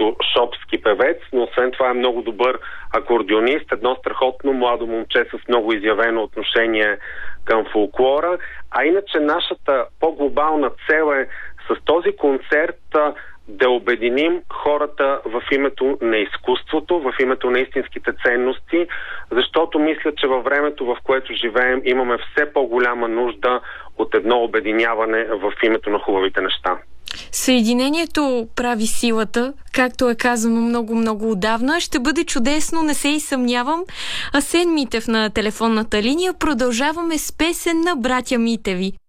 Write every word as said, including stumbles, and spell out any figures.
като шопски певец, но освен това е много добър акордеонист, едно страхотно младо момче с много изявено отношение към фолклора. А иначе нашата по-глобална цел е с този концерт да обединим хората в името на изкуството, в името на истинските ценности, защото мисля, че във времето, в което живеем, имаме все по-голяма нужда от едно обединяване в името на хубавите неща. Съединението прави силата, както е казано много-много отдавна. Ще бъде чудесно, не се и съмнявам. Асен Митев на телефонната линия. Продължаваме с песен на братя Митеви.